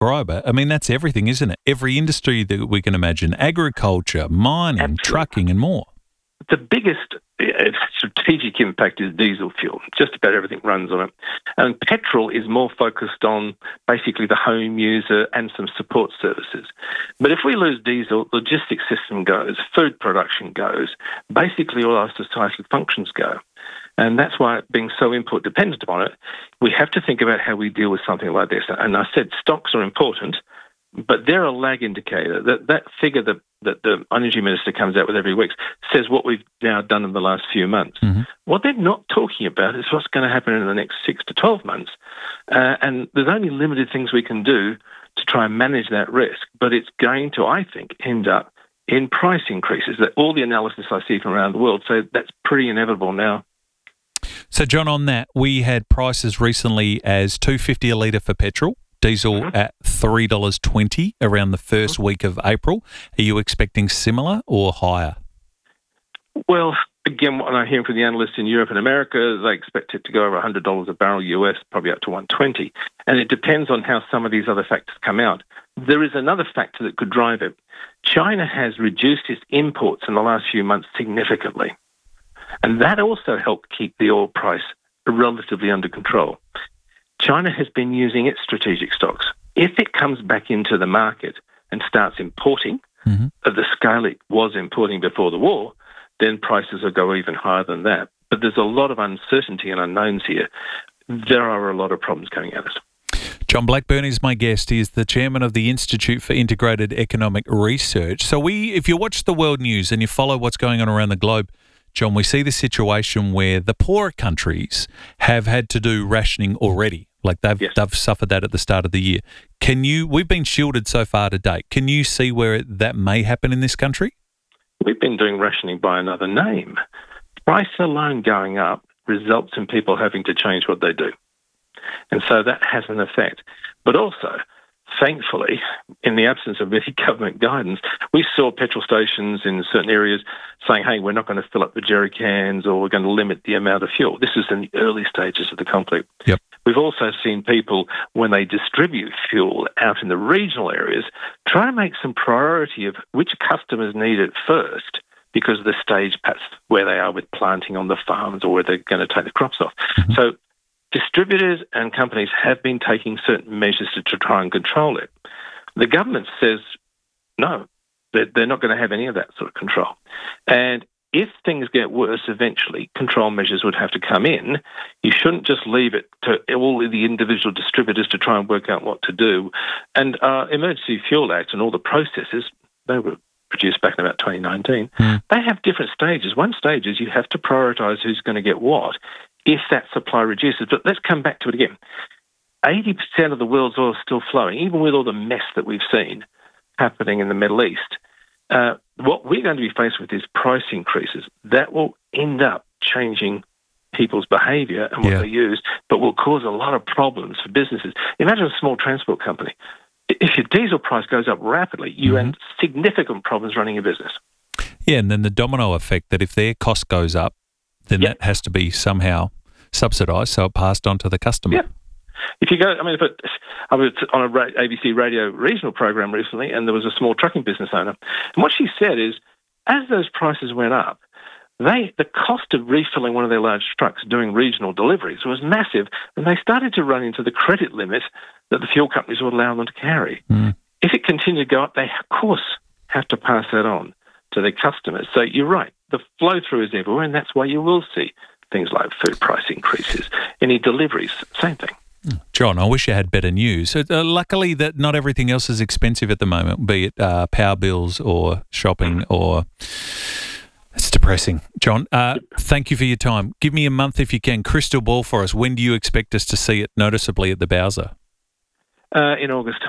subscriber. I mean, that's everything, isn't it? Every industry that we can imagine, agriculture, mining, Absolutely. trucking and more. The biggest strategic impact is diesel fuel. Just about everything runs on it. And petrol is more focused on basically the home user and some support services. But if we lose diesel, logistics system goes, food production goes, basically all our societal functions go. And that's why being so import dependent upon it, we have to think about how we deal with something like this. And I said stocks are important, but they're a lag indicator. That figure that the energy minister comes out with every week says what we've now done in the last few months. Mm-hmm. What they're not talking about is what's going to happen in the next 6 to 12 months. And there's only limited things we can do to try and manage that risk. But it's going to, I think, end up in price increases. That all the analysis I see from around the world say that's pretty inevitable now. So, John, on that, we had prices recently as $2.50 a litre for petrol, diesel at $3.20 around the first week of April. Are you expecting similar or higher? Well, again, what I'm hearing from the analysts in Europe and America, they expect it to go over $100 a barrel US, probably up to $120. And it depends on how some of these other factors come out. There is another factor that could drive it. China has reduced its imports in the last few months significantly. And that also helped keep the oil price relatively under control. China has been using its strategic stocks. If it comes back into the market and starts importing at the scale it was importing before the war, then prices will go even higher than that. But there's a lot of uncertainty and unknowns here. There are a lot of problems coming at us. John Blackburn is my guest. He is the chairman of the Institute for Integrated Economic Research. So if you watch the world news and you follow what's going on around the globe, John, we see the situation where the poorer countries have had to do rationing already. Like they've suffered that at the start of the year. We've been shielded so far to date. Can you see where that may happen in this country? We've been doing rationing by another name. Price alone going up results in people having to change what they do. And so that has an effect. But also, thankfully, in the absence of any government guidance, we saw petrol stations in certain areas saying, hey, we're not going to fill up the jerry cans or we're going to limit the amount of fuel. This is in the early stages of the conflict. Yep. We've also seen people, when they distribute fuel out in the regional areas, try to make some priority of which customers need it first because of the stage perhaps where they are with planting on the farms or where they're going to take the crops off. Mm-hmm. So distributors and companies have been taking certain measures to try and control it. The government says, no, they're not going to have any of that sort of control. And if things get worse, eventually control measures would have to come in. You shouldn't just leave it to all the individual distributors to try and work out what to do. And Emergency Fuel Act and all the processes, they were produced back in about 2019, they have different stages. One stage is you have to prioritise who's going to get what if that supply reduces. But let's come back to it again. 80% of the world's oil is still flowing, even with all the mess that we've seen happening in the Middle East. What we're going to be faced with is price increases. That will end up changing people's behaviour and what they use, but will cause a lot of problems for businesses. Imagine a small transport company. If your diesel price goes up rapidly, you have significant problems running your business. Yeah, and then the domino effect that if their cost goes up, then that has to be somehow subsidised, so it passed on to the customer. Yeah. If you go, I was on a ABC radio regional program recently, and there was a small trucking business owner, and what she said is, as those prices went up, the cost of refilling one of their large trucks doing regional deliveries was massive, and they started to run into the credit limit that the fuel companies would allow them to carry. If it continued to go up, they, of course, have to pass that on to their customers. So you're right, the flow-through is everywhere, and that's why you will see things like food price increases. Any deliveries, same thing. John, I wish you had better news. Luckily, that not everything else is expensive at the moment, be it power bills or shopping or... It's depressing. John, thank you for your time. Give me a month if you can. Crystal ball for us. When do you expect us to see it noticeably at the Bowser? In August.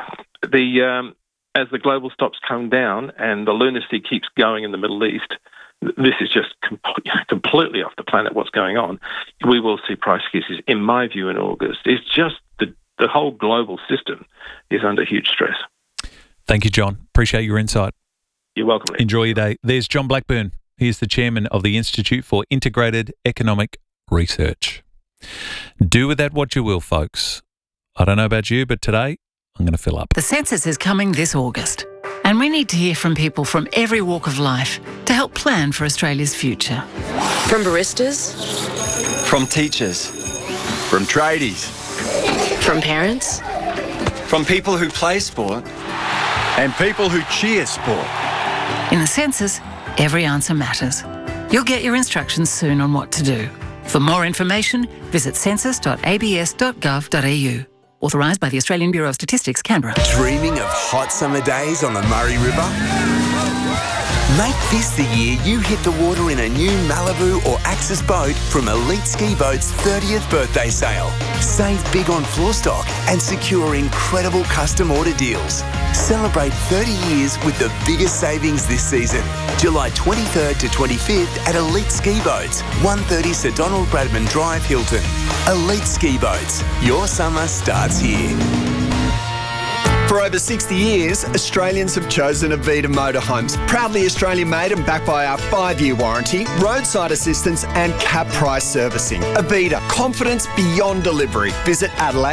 As the global stocks come down and the lunacy keeps going in the Middle East, this is just completely off the planet what's going on. We will see price increases, in my view, in August. It's just the whole global system is under huge stress. Thank you, John. Appreciate your insight. You're welcome. Enjoy your day. There's John Blackburn. He is the chairman of the Institute for Integrated Economic Research. Do with that what you will, folks. I don't know about you, but today I'm going to fill up. The census is coming this August, and we need to hear from people from every walk of life to help plan for Australia's future. From baristas, From teachers. From tradies. from parents, From people who play sport. And people who cheer sport. In the census, every answer matters. You'll get your instructions soon on what to do. For more information, visit census.abs.gov.au. Authorised by the Australian Bureau of Statistics, Canberra. Dreaming of hot summer days on the Murray River? Make this the year you hit the water in a new Malibu or Axis boat from Elite Ski Boat's 30th birthday sale. Save big on floor stock and secure incredible custom order deals. Celebrate 30 years with the biggest savings this season. July 23rd to 25th at Elite Ski Boats, 130 Sir Donald Bradman Drive, Hilton. Elite Ski Boats. Your summer starts here. For over 60 years, Australians have chosen Avita Motorhomes. Proudly Australian-made and backed by our 5-year warranty, roadside assistance and cap price servicing. Avita, confidence beyond delivery. Visit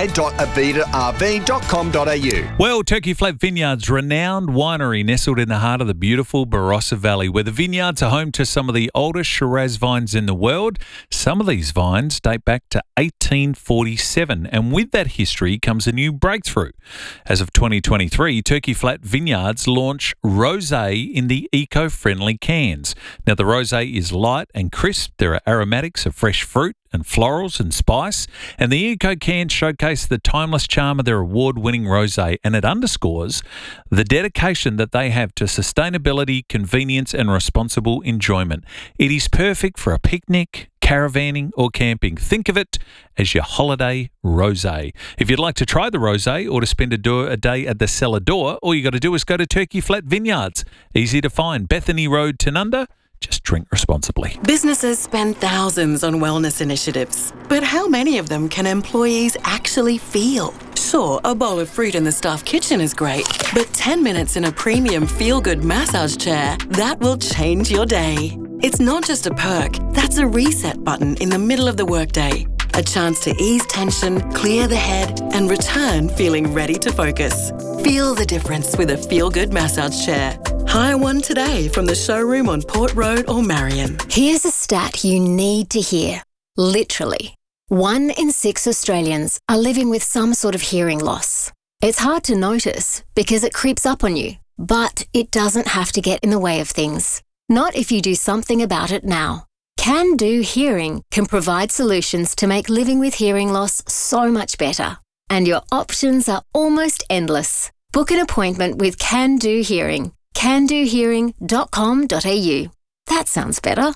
adelaide.avitarv.com.au. Well, Turkey Flat Vineyards, renowned winery nestled in the heart of the beautiful Barossa Valley, where the vineyards are home to some of the oldest Shiraz vines in the world. Some of these vines date back to 1847, and with that history comes a new breakthrough. As of 2023, Turkey Flat Vineyards launch Rosé in the eco-friendly cans. Now, the Rosé is light and crisp. There are aromatics of fresh fruit and florals and spice, and the eco cans showcase the timeless charm of their award-winning rosé, and it underscores the dedication that they have to sustainability, convenience and responsible enjoyment. It is perfect for a picnic, caravanning or camping. Think of it as your holiday rosé. If you'd like to try the rosé or to spend a day at the cellar door, all you got to do is go to Turkey Flat Vineyards. Easy to find. Bethany Road, Tanunda. Just drink responsibly. Businesses spend thousands on wellness initiatives, but how many of them can employees actually feel? Sure, a bowl of fruit in the staff kitchen is great, but 10 minutes in a premium feel-good massage chair, that will change your day. It's not just a perk, that's a reset button in the middle of the workday. A chance to ease tension, clear the head, and return feeling ready to focus. Feel the difference with a feel-good massage chair. Hire one today from the showroom on Port Road or Marion. Here's a stat you need to hear. Literally, 1 in 6 Australians are living with some sort of hearing loss. It's hard to notice because it creeps up on you, but it doesn't have to get in the way of things. Not if you do something about it now. Can Do Hearing can provide solutions to make living with hearing loss so much better. And your options are almost endless. Book an appointment with Can Do Hearing. candohearing.com.au. That sounds better.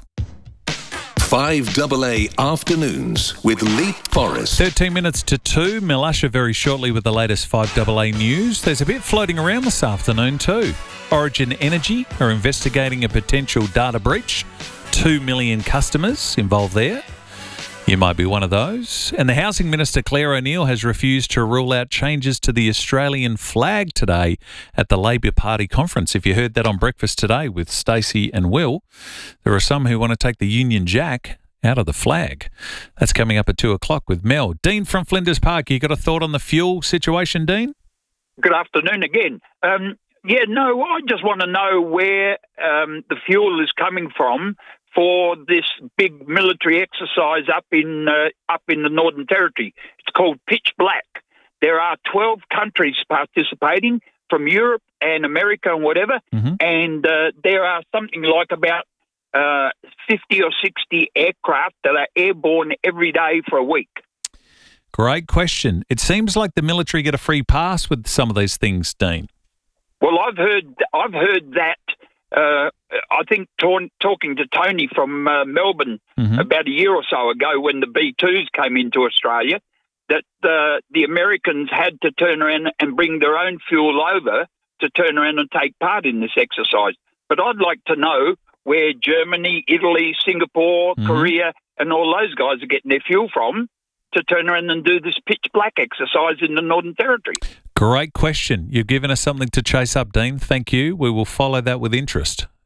5AA Afternoons with Leap Forest. 13 minutes to 2. Milasha very shortly with the latest 5AA news. There's a bit floating around this afternoon too. Origin Energy are investigating a potential data breach. 2 million customers involved there. You might be one of those. And the Housing Minister, Claire O'Neil, has refused to rule out changes to the Australian flag today at the Labor Party conference. If you heard that on Breakfast today with Stacey and Will, there are some who want to take the Union Jack out of the flag. That's coming up at 2 o'clock with Mel. Dean from Flinders Park, you got a thought on the fuel situation, Dean? Good afternoon again. I just want to know where the fuel is coming from for this big military exercise up in the Northern Territory. It's called Pitch Black. There are 12 countries participating from Europe and America and whatever, and there are something like about 50 or 60 aircraft that are airborne every day for a week. Great question. It seems like the military get a free pass with some of these things, Dean. Well, I've heard that. I think talking to Tony from Melbourne about a year or so ago when the B-2s came into Australia, that the Americans had to turn around and bring their own fuel over to turn around and take part in this exercise. But I'd like to know where Germany, Italy, Singapore, Korea and all those guys are getting their fuel from to turn around and do this Pitch Black exercise in the Northern Territory. Great question. You've given us something to chase up, Dean. Thank you. We will follow that with interest.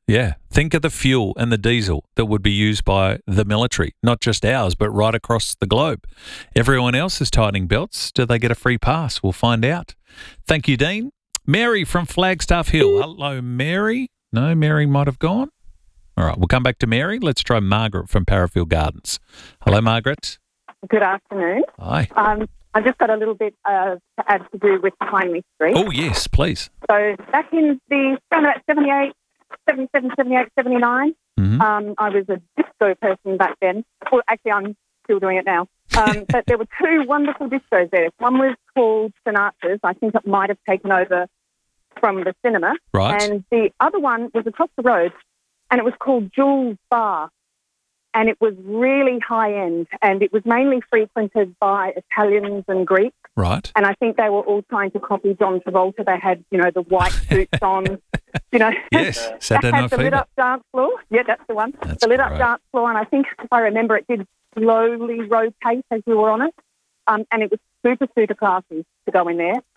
Yeah. Think of the fuel and the diesel that would be used by the military, not just ours, but right across the globe. Everyone else is tightening belts. Do they get a free pass? We'll find out. Thank you, Dean. Mary from Flagstaff Hill. Hello, Mary. No, Mary might have gone. All right, we'll come back to Mary. Let's try Margaret from Parafield Gardens. Hello, Margaret. Good afternoon. Hi. I've just got a little bit to add to do with Hindley Street. Oh, yes, please. So back in the around about 78, 77, 78, 79, I was a disco person back then. Well, actually, I'm still doing it now. But there were two wonderful discos there. One was called Sinatra's. I think it might have taken over from the cinema. Right. And the other one was across the road, and it was called Jules Bar. And it was really high-end, and it was mainly frequented by Italians and Greeks. Right. And I think they were all trying to copy John Travolta. They had, the white suits on, Yes, Saturday They Night had the Fever. lit-up dance floor. Yeah, that's the one. That's the lit-up great. dance floor, and I think, if I remember, it did slowly rotate as we were on it. And it was super, super classy to go in there.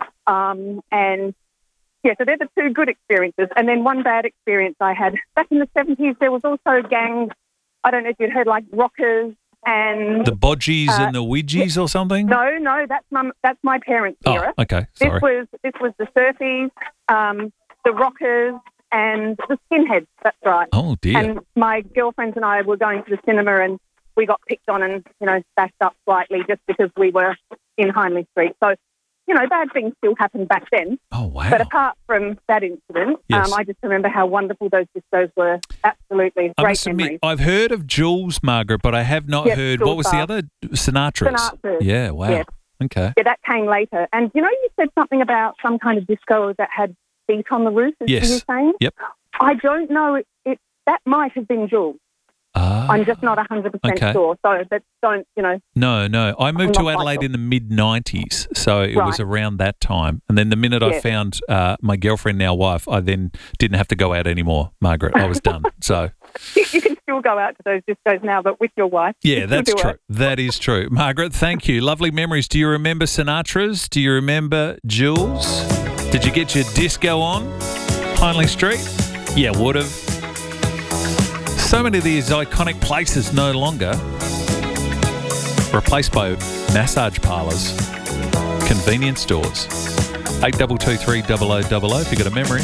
And, yeah, so they're the two good experiences. And then one bad experience I had. Back in the 70s, there was also gangs. I don't know if you'd heard, like, Rockers and... The Bodgies and the Ouijies or something? No, that's my parents' era. Oh, okay, sorry. This was the Surfies, the Rockers, and the Skinheads, that's right. Oh, dear. And my girlfriends and I were going to the cinema, and we got picked on and, bashed up slightly just because we were in Hindley Street. So, bad things still happened back then. Oh, wow. But apart from that incident, Yes. I just remember how wonderful those discos were. Absolutely. I Great must admit, memories. I've heard of Jules, Margaret, but I have not Yes, heard, Jules what was the Bar. other? Sinatra's. Sinatra's. Yeah, wow. Yes. Okay. Yeah, that came later. And, you said something about some kind of disco that had feet on the roof, Yes. you were saying? Yep. I don't know. That might have been Jules. I'm just not 100% okay. sure. So, but don't, No. I moved I'm to not quite Adelaide sure. in the mid-90s, so it was Right. around that time. And then the minute I Yes. found my girlfriend, now wife, I then didn't have to go out anymore, Margaret. I was done. So, you can still go out to those discos now, but with your wife. yeah, You can that's do true. it. That is true. Margaret, thank you. Lovely memories. Do you remember Sinatra's? Do you remember Jules? Did you get your disco on Hindley Street? Yeah, would have. So many of these iconic places no longer, replaced by massage parlours, convenience stores. 8223 0000 if you've got a memory.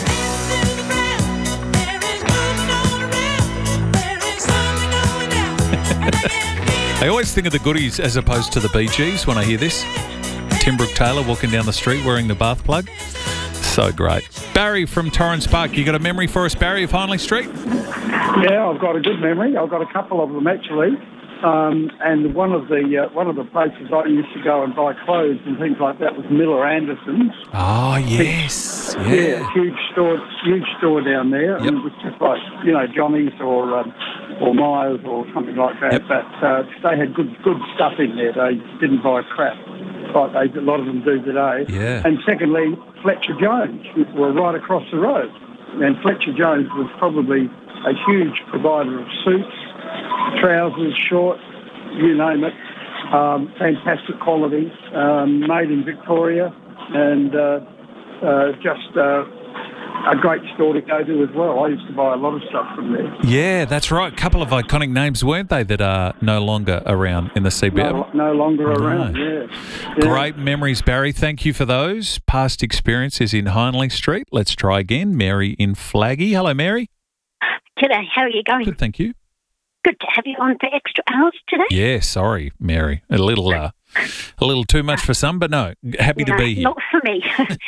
I always think of the Goodies as opposed to the Bee Gees when I hear this. Tim Brooke Taylor walking down the street wearing the bath plug. So great. Barry from Torrens Park, you got a memory for us, Barry, of Hindley Street? Yeah, I've got a good memory. I've got a couple of them actually. And one of the places I used to go and buy clothes and things like that was Miller Anderson's. Oh yes, Yeah, huge store down there. Yep. And it was just like Johnny's or Myers or something like that. Yep. But they had good stuff in there. They didn't buy crap like a lot of them do today. Yeah. And secondly, Fletcher Jones were right across the road, and Fletcher Jones was probably a huge provider of suits, trousers, shorts, you name it. Fantastic quality, made in Victoria, and just a great store to go to as well. I used to buy a lot of stuff from there. Yeah, that's right. A couple of iconic names, weren't they, that are no longer around in the CBD? No longer around, No. yeah. Great memories, Barry. Thank you for those. Past experiences in Hindley Street. Let's try again. Mary in Flaggy. Hello, Mary. G'day, how are you going? Good, thank you. Good to have you on for extra hours today. Yeah, sorry, Mary. A little too much for some, but no, happy to be here. Not for me.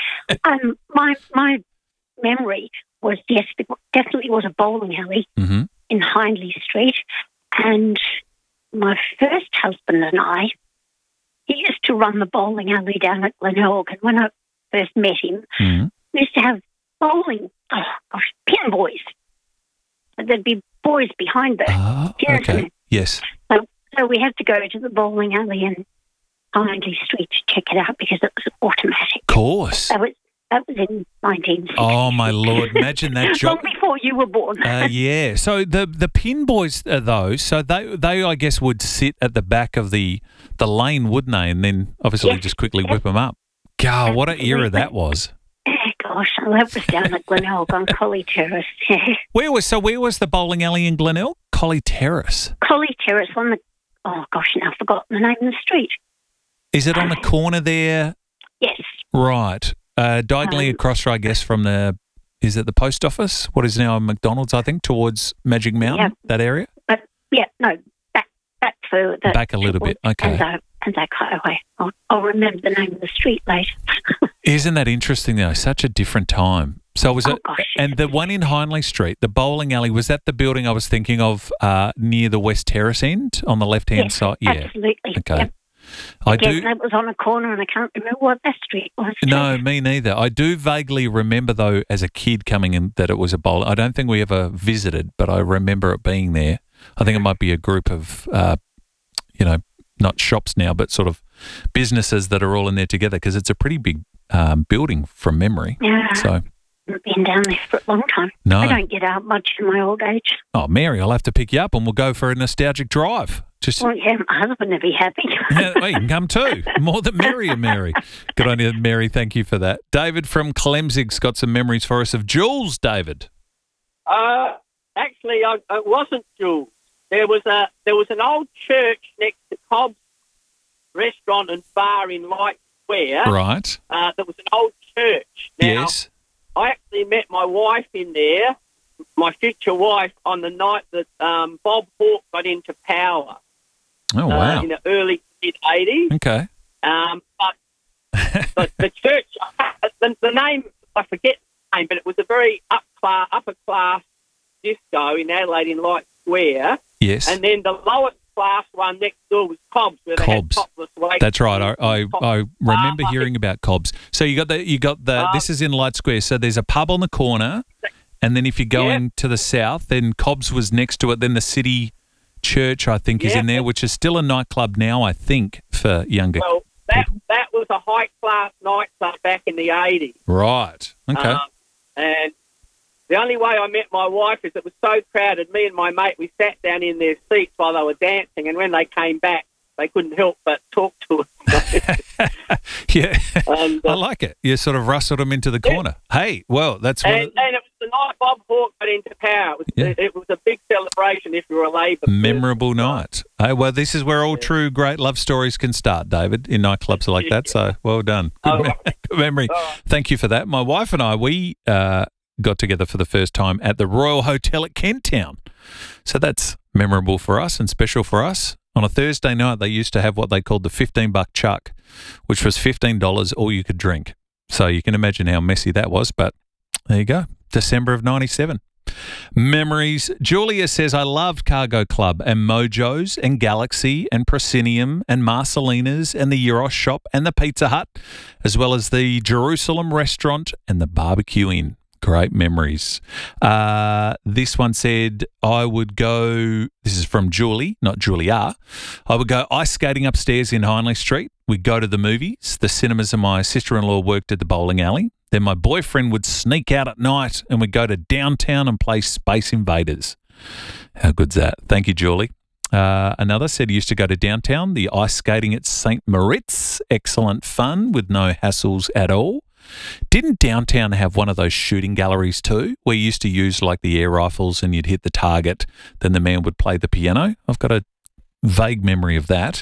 My memory was, yes, it definitely was a bowling alley in Hindley Street. And my first husband and I, he used to run the bowling alley down at Glenelg. And when I first met him, we used to have bowling, pin boys. There'd be boys behind the Okay, yes. So we had to go to the bowling alley in Hindley Street to check it out because it was automatic. Of course. That was in 1960. Oh, my Lord. Imagine that job. Long before you were born. Yeah. So the pin boys are those. So they I guess would sit at the back of the lane, wouldn't they? And then obviously just quickly whip them up. God, what an era that was. God, gosh, that was down at Glenelg on Collie Terrace. Where was the bowling alley in Glenelg? Collie Terrace. Collie Terrace on the, oh gosh, now I've forgotten the name of the street. Is it on the corner there? Yes. Right. Diagonally across, I guess, from is it the post office? What is now a McDonald's, I think, towards Magic Mountain, that area? But, back further. Back a little bit, okay. Anzac Highway. I'll remember the name of the street later. Isn't that interesting, though? Such a different time. So was it? Gosh, and the one in Hindley Street, the bowling alley, was that the building I was thinking of near the West Terrace end on the left-hand side? Yeah, absolutely. Okay. Yep. That was on a corner, and I can't remember what that street was. No, me neither. I do vaguely remember, though, as a kid coming in, that it was a bowl. I don't think we ever visited, but I remember it being there. I think it might be a group of, not shops now, but sort of businesses that are all in there together, because it's a pretty big building from memory. Yeah. So I've been down there for a long time. No. I don't get out much in my old age. Oh, Mary, I'll have to pick you up and we'll go for a nostalgic drive. Well, yeah, my husband would be happy. Yeah, well, you can come too. More the merrier, Mary. Good on you, Mary. Thank you for that. David from Clemzig's got some memories for us of Jules, David. Actually, it wasn't Jules. There was an old church next to Cobb's restaurant and bar in Light Square. Right. There was an old church. Now, yes. I actually met my wife in there, my future wife, on the night that Bob Hawke got into power. Oh, wow. In the early mid-80s. Okay. But the church, the name, I forget the name, but it was a very upper class disco in Adelaide in Light Square. Yes. And then the lowest class one next door was Cobb's, where they had topless waiting. That's right. I remember hearing about Cobb's. So you got the this is in Light Square. So there's a pub on the corner, and then if you're going to the south, then Cobb's was next to it. Then the City Church, I think, is in there, which is still a nightclub now, I think, for younger. Well, that was a high class nightclub back in the 80s. Right. Okay. And the only way I met my wife is it was so crowded. Me and my mate, we sat down in their seats while they were dancing, and when they came back, they couldn't help but talk to us. Yeah, and, I like it. You sort of rustled them into the corner. Hey, well, that's what. And it was the night Bob Hawke got into power. It was a big celebration if you were a Labor. Memorable night. Hey, well, this is where all true great love stories can start, David, in nightclubs like that. So well done. Good memory. Thank you for that. My wife and I, we got together for the first time at the Royal Hotel at Kent Town. So that's memorable for us and special for us. On a Thursday night, they used to have what they called the $15 chuck, which was $15 all you could drink. So you can imagine how messy that was, but there you go. December of 97. Memories. Julia says, I loved Cargo Club and Mojo's and Galaxy and Proscenium and Marcelina's and the Euros shop and the Pizza Hut, as well as the Jerusalem restaurant and the Barbecue Inn. Great memories. This one said, I would go, this is from Julie, not Julia. I would go ice skating upstairs in Hindley Street. We'd go to the movies, the cinemas, and my sister-in-law worked at the bowling alley. Then my boyfriend would sneak out at night and we'd go to downtown and play Space Invaders. How good's that? Thank you, Julie. Another said he used to go to downtown, the ice skating at St. Moritz. Excellent fun with no hassles at all. Didn't downtown have one of those shooting galleries too, where you used to use like the air rifles and you'd hit the target, then the man would play the piano? I've got a vague memory of that.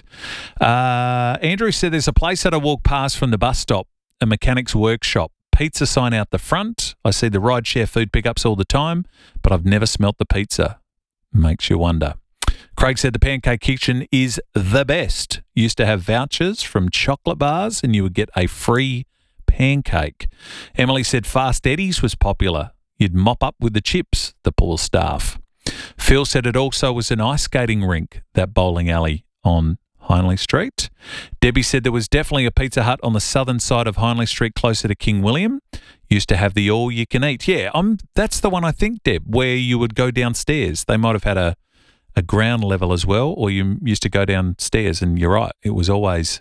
Andrew said there's a place that I walk past from the bus stop, a mechanic's workshop. Pizza sign out the front. I see the rideshare food pickups all the time, but I've never smelt the pizza. Makes you wonder. Craig said the Pancake Kitchen is the best. Used to have vouchers from chocolate bars and you would get a free pancake. Emily said Fast Eddie's was popular. You'd mop up with the chips, the poor staff. Phil said it also was an ice skating rink, that bowling alley on Hindley Street. Debbie said there was definitely a Pizza Hut on the southern side of Hindley Street closer to King William. Used to have the all-you-can-eat. Yeah, that's the one I think, Deb, where you would go downstairs. They might have had a ground level as well, or you used to go downstairs, and you're right, it was always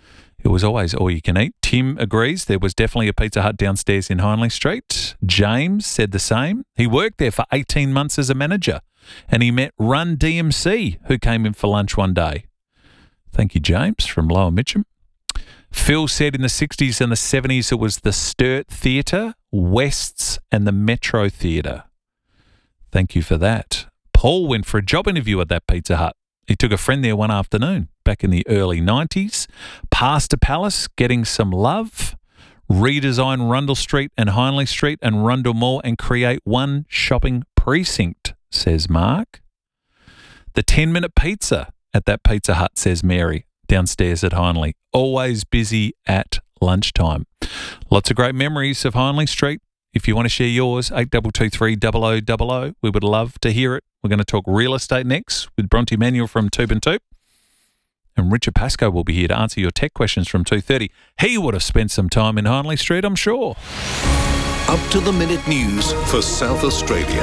all you can eat. Tim agrees there was definitely a Pizza Hut downstairs in Hindley Street. James said the same. He worked there for 18 months as a manager and he met Run DMC, who came in for lunch one day. Thank you, James, from Lower Mitcham. Phil said in the 60s and the 70s it was the Sturt Theatre, West's and the Metro Theatre. Thank you for that. Paul went for a job interview at that Pizza Hut. He took a friend there one afternoon back in the early 90s. Pasta Palace getting some love. Redesign Rundle Street and Hindley Street and Rundle Mall and create one shopping precinct, says Mark. The 10-minute pizza at that Pizza Hut, says Mary, downstairs at Hindley. Always busy at lunchtime. Lots of great memories of Hindley Street. If you want to share yours, 8223 0000. We would love to hear it. We're going to talk real estate next with Bronte Manuel from Toop and Toop. And Richard Pascoe will be here to answer your tech questions from 2:30. He would have spent some time in Hindley Street, I'm sure. Up to the minute news for South Australia.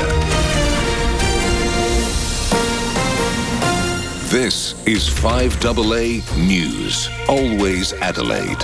This is 5AA News. Always Adelaide.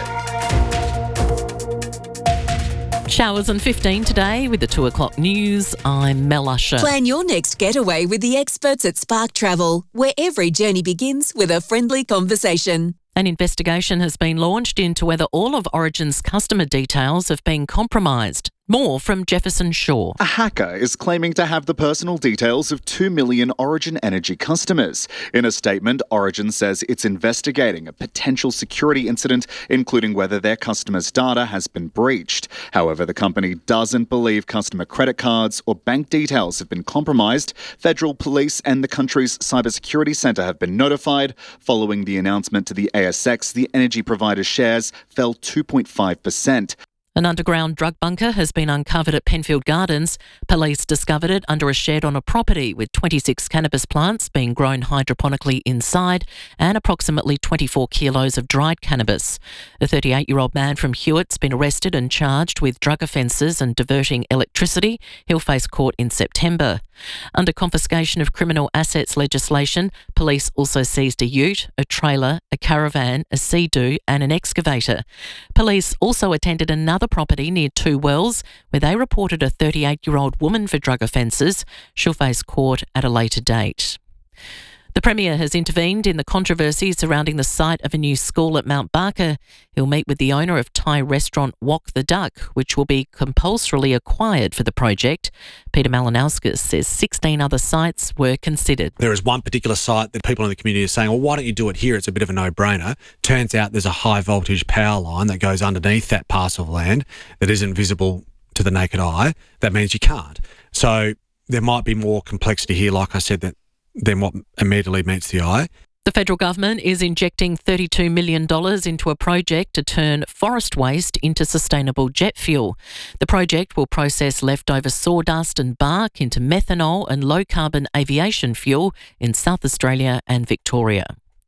Showers and 15 today with the 2 o'clock news. I'm Mel Usher. Plan your next getaway with the experts at Spark Travel, where every journey begins with a friendly conversation. An investigation has been launched into whether all of Origin's customer details have been compromised. More from Jefferson Shaw. A hacker is claiming to have the personal details of 2 million Origin Energy customers. In a statement, Origin says it's investigating a potential security incident, including whether their customers' data has been breached. However, the company doesn't believe customer credit cards or bank details have been compromised. Federal Police and the country's cybersecurity centre have been notified. Following the announcement to the ASX, the energy provider's shares fell 2.5%. An underground drug bunker has been uncovered at Penfield Gardens. Police discovered it under a shed on a property with 26 cannabis plants being grown hydroponically inside and approximately 24 kilos of dried cannabis. A 38-year-old man from Hewitt's been arrested and charged with drug offences and diverting electricity. He'll face court in September. Under confiscation of criminal assets legislation, police also seized a ute, a trailer, a caravan, a sea-doo and an excavator. Police also attended another property near Two Wells, where they reported a 38-year-old woman for drug offences. She'll face court at a later date. The Premier has intervened in the controversy surrounding the site of a new school at Mount Barker. He'll meet with the owner of Thai restaurant Wok the Duck, which will be compulsorily acquired for the project. Peter Malinauskas says 16 other sites were considered. There is one particular site that people in the community are saying, well, why don't you do it here? It's a bit of a no-brainer. Turns out there's a high-voltage power line that goes underneath that parcel of land that isn't visible to the naked eye. That means you can't. So there might be more complexity here, like I said, than what immediately meets the eye. The federal government is injecting $32 million into a project to turn forest waste into sustainable jet fuel. The project will process leftover sawdust and bark into methanol and low-carbon aviation fuel in South Australia and Victoria.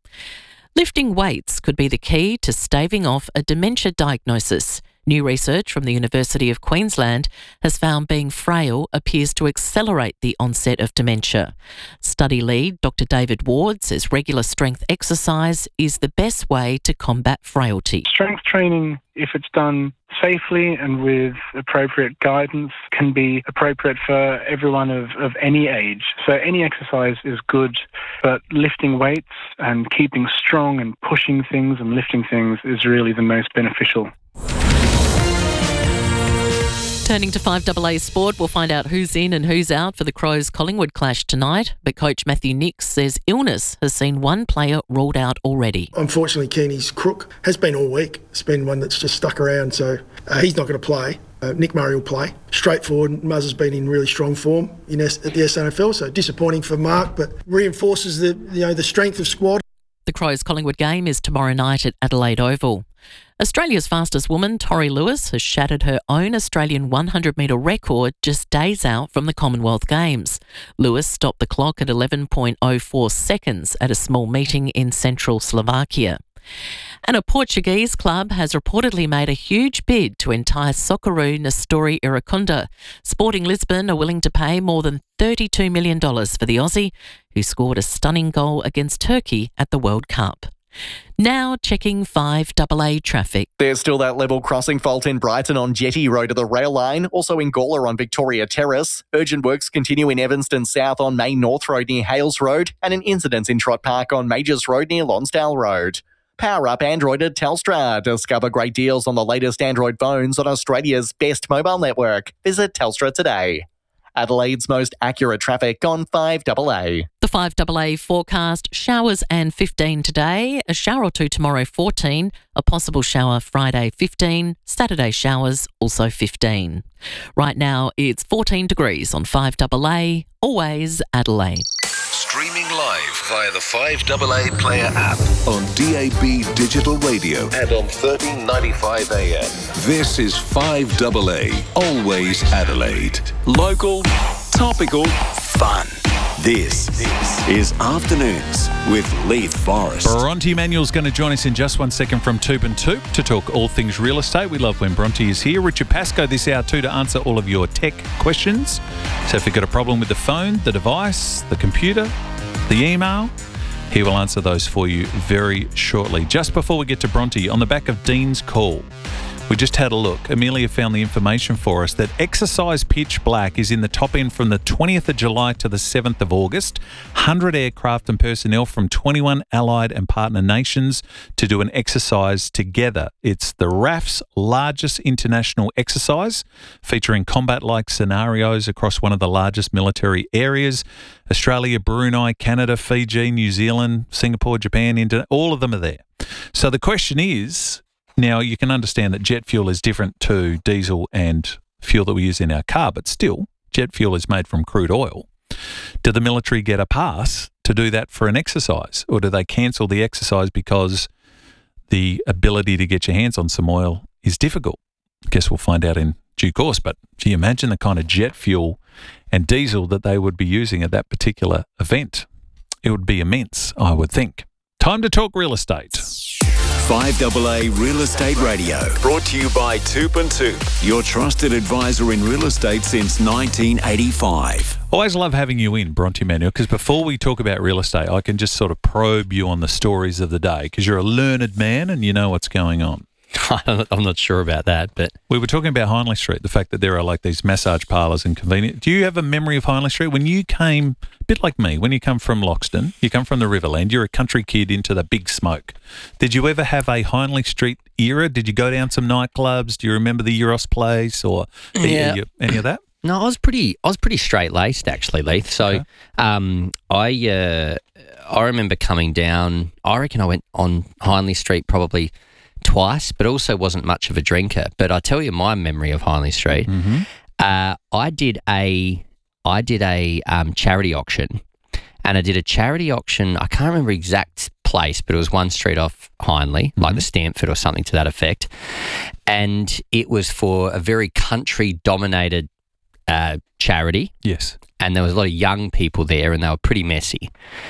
Lifting weights could be the key to staving off a dementia diagnosis. New research from the University of Queensland has found being frail appears to accelerate the onset of dementia. Study lead Dr. David Ward says regular strength exercise is the best way to combat frailty. Strength training, if it's done safely and with appropriate guidance, can be appropriate for everyone of any age. So any exercise is good, but lifting weights and keeping strong and pushing things and lifting things is really the most beneficial. Turning to 5AA Sport, we'll find out who's in and who's out for the Crows-Collingwood clash tonight. But coach Matthew Nicks says illness has seen one player ruled out already. Unfortunately, Keeney's crook has been all week. It's been one that's just stuck around, so he's not going to play. Nick Murray will play. Straightforward, Muzz has been in really strong form at the SANFL, so disappointing for Mark, but reinforces the strength of squad. The Crows-Collingwood game is tomorrow night at Adelaide Oval. Australia's fastest woman, Tori Lewis, has shattered her own Australian 100-metre record just days out from the Commonwealth Games. Lewis stopped the clock at 11.04 seconds at a small meeting in central Slovakia. And a Portuguese club has reportedly made a huge bid to entice Socceroo Nestori Iracunda. Sporting Lisbon are willing to pay more than $32 million for the Aussie, who scored a stunning goal against Turkey at the World Cup. Now checking 5AA traffic. There's still that level crossing fault in Brighton on Jetty Road to the rail line, also in Gawler on Victoria Terrace. Urgent works continue in Evanston South on Main North Road near Hales Road, and an incident in Trott Park on Majors Road near Lonsdale Road. Power up Android at Telstra. Discover great deals on the latest Android phones on Australia's best mobile network. Visit Telstra today. Adelaide's most accurate traffic on 5AA. The 5AA forecast, showers and 15 today, a shower or two tomorrow 14, a possible shower Friday 15, Saturday showers also 15. Right now it's 14 degrees on 5AA, always Adelaide. Streaming live via the 5AA Player app on DAB Digital Radio and on 1395 AM. This is 5AA, always Adelaide. Local, topical, fun. This is Afternoons with Leith Forrest. Bronte Manuel's going to join us in just 1 second from Toop and Toop to talk all things real estate. We love when Bronte is here. Richard Pascoe this hour too to answer all of your tech questions. So if you've got a problem with the phone, the device, the computer, the email, he will answer those for you very shortly. Just before we get to Bronte, on the back of Dean's call, we just had a look. Amelia found the information for us that Exercise Pitch Black is in the top end from the 20th of July to the 7th of August. 100 aircraft and personnel from 21 allied and partner nations to do an exercise together. It's the RAF's largest international exercise, featuring combat-like scenarios across one of the largest military areas. Australia, Brunei, Canada, Fiji, New Zealand, Singapore, Japan, India, all of them are there. So the question is, now, you can understand that jet fuel is different to diesel and fuel that we use in our car, but still, jet fuel is made from crude oil. Do the military get a pass to do that for an exercise, or do they cancel the exercise because the ability to get your hands on some oil is difficult? I guess we'll find out in due course, but do you imagine the kind of jet fuel and diesel that they would be using at that particular event? It would be immense, I would think. Time to talk real estate. 5AA Real Estate Radio, brought to you by Toop and Toop, your trusted advisor in real estate since 1985. Always love having you in, Bronte Manuel, because before we talk about real estate, I can just sort of probe you on the stories of the day, because you're a learned man and you know what's going on. I'm not sure about that, but we were talking about Hindley Street, the fact that there are like these massage parlours and convenience. Do you have a memory of Hindley Street when you came, a bit like me, when you come from Loxton, you come from the Riverland, you're a country kid into the big smoke. Did you ever have a Hindley Street era? Did you go down some nightclubs? Do you remember the Euros place or any of that? No, I was pretty straight laced actually, Leith. So I remember coming down. I reckon I went on Hindley Street probably twice, but also wasn't much of a drinker. But I tell you my memory of Hindley Street. Mm-hmm. I did a charity auction, and I did a charity auction. I can't remember exact place, but it was one street off Hindley, like the Stamford or something to that effect. And it was for a very country-dominated charity. Yes. And there was a lot of young people there, and they were pretty messy.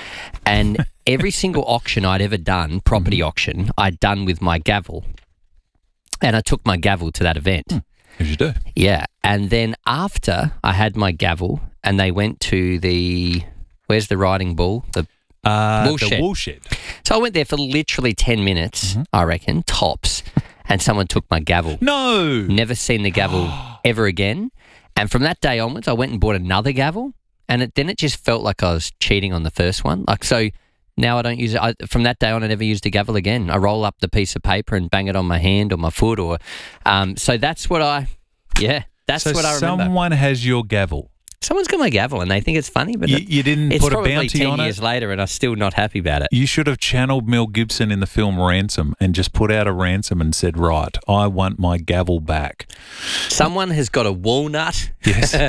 And every single auction I'd ever done, property auction, I'd done with my gavel. And I took my gavel to that event. As you do. Yeah. And then after I had my gavel and they went to where's the riding bull? The wool shed. The wool shed. So I went there for literally 10 minutes, I reckon, tops, and someone took my gavel. No. Never seen the gavel ever again. And from that day onwards, I went and bought another gavel, and then it just felt like I was cheating on the first one. Like, so now I don't use it. From that day on, I never used a gavel again. I roll up the piece of paper and bang it on my hand or my foot, or so that's what I remember. Someone has your gavel. Someone's got my gavel and they think it's funny, but you didn't put a bounty on it? It's probably 10 years later and I'm still not happy about it. You should have channeled Mel Gibson in the film Ransom and just put out a ransom and said, right, I want my gavel back. Someone has got a walnut, a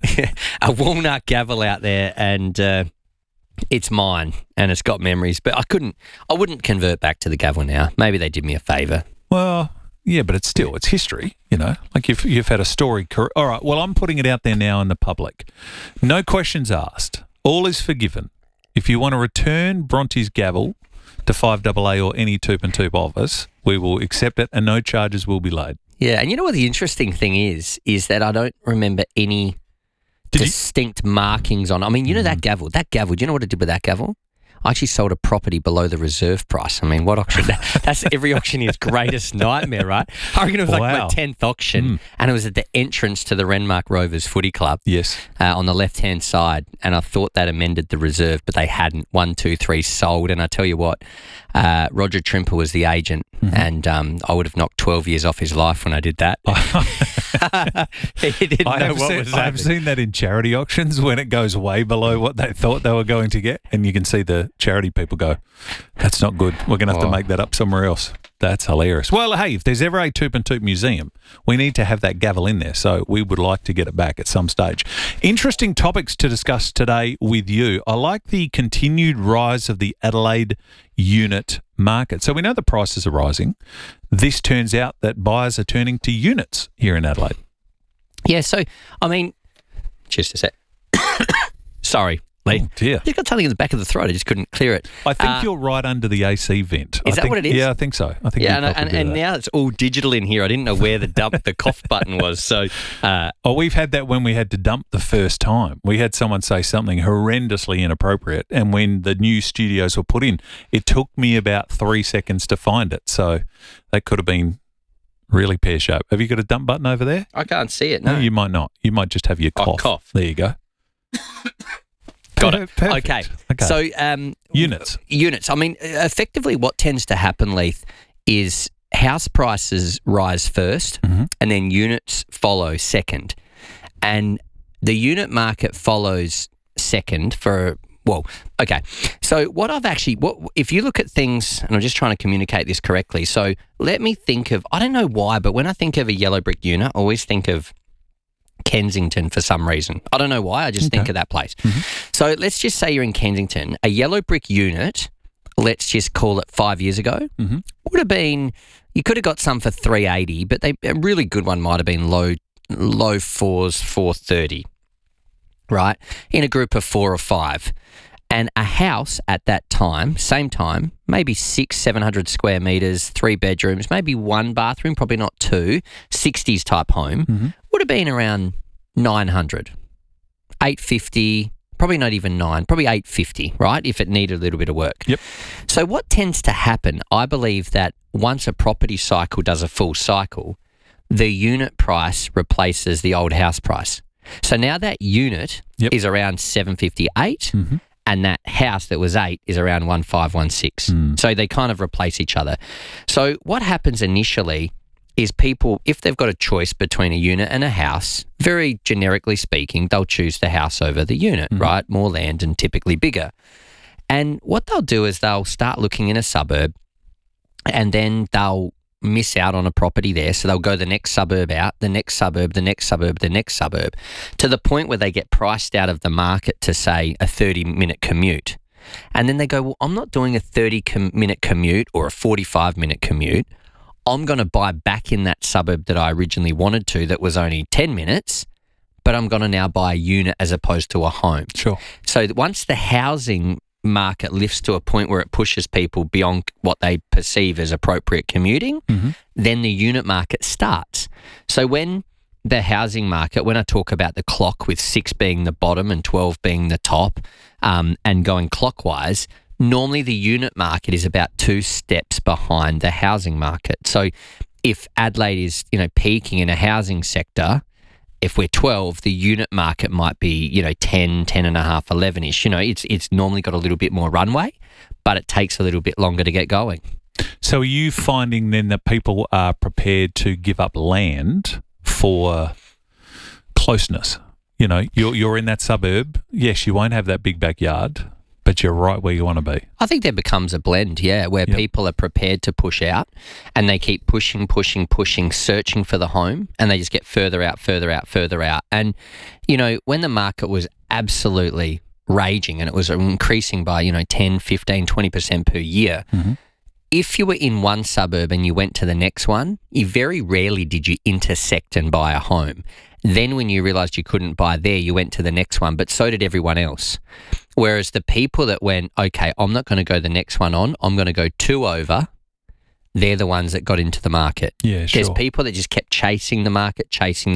walnut gavel out there, and it's mine and it's got memories, but I wouldn't convert back to the gavel now. Maybe they did me a favour. Well, yeah, but it's history, you know, like you've had a story. All right, well, I'm putting it out there now in the public. No questions asked. All is forgiven. If you want to return Bronte's gavel to 5AA or any Toop and Toop office, we will accept it and no charges will be laid. Yeah, and you know what the interesting thing is that I don't remember any distinct markings on. I mean, you know that gavel. Do you know what I did with that gavel? I actually sold a property below the reserve price. I mean, what auction? That's every auctioneer's greatest nightmare, right? I reckon it was like my 10th auction, and it was at the entrance to the Renmark Rovers Footy Club. Yes. On the left-hand side, and I thought that amended the reserve, but they hadn't. 1, 2, 3 sold, and I tell you what, Roger Trimper was the agent, and I would have knocked 12 years off his life when I did that. He didn't know what was happening. I've seen that in charity auctions when it goes way below what they thought they were going to get, and you can see the charity people go, that's not good. We're going to have to make that up somewhere else. That's hilarious. Well, hey, if there's ever a Toop and Toop museum, we need to have that gavel in there, so we would like to get it back at some stage. Interesting topics to discuss today with you. I like the continued rise of the Adelaide unit market. So we know the prices are rising. This turns out that buyers are turning to units here in Adelaide. Yeah, so, I mean, just a sec. Sorry, Lee. Oh, dear. You've got something in the back of the throat. I just couldn't clear it. I think you're right under the AC vent. Is that what it is? Yeah, I think so. I think and now it's all digital in here. I didn't know where the cough button was. So, we've had that when we had to dump the first time. We had someone say something horrendously inappropriate, and when the new studios were put in, it took me about 3 seconds to find it. So that could have been really pear-shaped. Have you got a dump button over there? I can't see it, no. You might not. You might just have your cough. Cough. There you go. Got it. Perfect. Okay. So units. I mean, effectively what tends to happen, Leith, is house prices rise first and then units follow second. And the unit market follows second for, so if you look at things, and I'm just trying to communicate this correctly, so let me think of, I don't know why, but when I think of a yellow brick unit, I always think of Kensington for some reason. I don't know why, I just think of that place. So let's just say you're in Kensington. A yellow brick unit, let's just call it 5 years ago, would have been, you could have got some for $380, but a really good one might have been low fours, $430, right? In a group of 4 or 5. And a house at that time, same time, maybe 600-700 square metres, 3 bedrooms, maybe 1 bathroom, probably not 2, 60s type home, would have been around 900, 850, probably not even 9, probably 850, right, if it needed a little bit of work. Yep. So what tends to happen, I believe that once a property cycle does a full cycle, the unit price replaces the old house price. So now that unit is around 758, and that house that was 8 is around 1516. So they kind of replace each other. So what happens initially is people, if they've got a choice between a unit and a house, very generically speaking, they'll choose the house over the unit, right? More land and typically bigger. And what they'll do is they'll start looking in a suburb, and then they'll miss out on a property there. So they'll go the next suburb out, the next suburb, the next suburb, the next suburb, to the point where they get priced out of the market to, say, a 30-minute commute. And then they go, well, I'm not doing a 30-minute commute or a 45-minute commute. I'm going to buy back in that suburb that I originally wanted to that was only 10 minutes, but I'm going to now buy a unit as opposed to a home. Sure. So once the housing market lifts to a point where it pushes people beyond what they perceive as appropriate commuting, then the unit market starts. So when the housing market, when I talk about the clock with 6 being the bottom and 12 being the top, and going clockwise, normally the unit market is about 2 steps behind the housing market. So if Adelaide is, peaking in a housing sector, if we're 12, the unit market might be, 10, 10 and a half, 11-ish. It's normally got a little bit more runway, but it takes a little bit longer to get going. So are you finding then that people are prepared to give up land for closeness? You're in that suburb. Yes, you won't have that big backyard, but you're right where you want to be. I think there becomes a blend, where people are prepared to push out, and they keep pushing, searching for the home, and they just get further out. And, when the market was absolutely raging and it was increasing by, 10, 15, 20% per year, if you were in one suburb and you went to the next one, you very rarely did you intersect and buy a home. Then when you realised you couldn't buy there, you went to the next one, but so did everyone else. Whereas the people that went, okay, I'm not going to go the next one on, I'm going to go 2 over, they're the ones that got into the market. Yeah, sure. There's people that just kept chasing the market,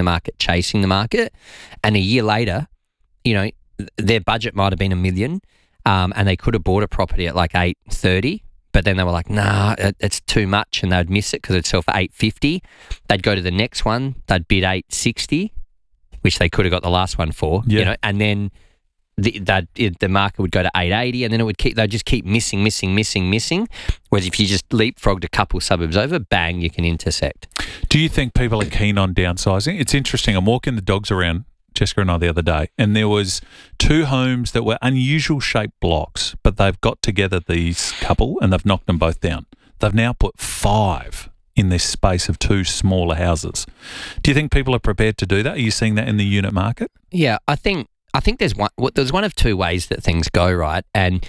and a year later, their budget might have been $1 million, and they could have bought a property at like 830. But then they were like, nah, it's too much, and they'd miss it because it'd sell for 850. They'd go to the next one, they'd bid 860, which they could have got the last one for, you know, and then the market would go to 880, and then they'd just keep missing. Whereas if you just leapfrogged a couple suburbs over, bang, you can intersect. Do you think people are keen on downsizing? It's interesting. I'm walking the dogs around, Jessica and I, the other day, and there was 2 homes that were unusual shaped blocks, but they've got together, these couple, and they've knocked them both down. They've now put 5 in this space of 2 smaller houses. Do you think people are prepared to do that? Are you seeing that in the unit market? Yeah, I think there's one of 2 ways that things go, right? And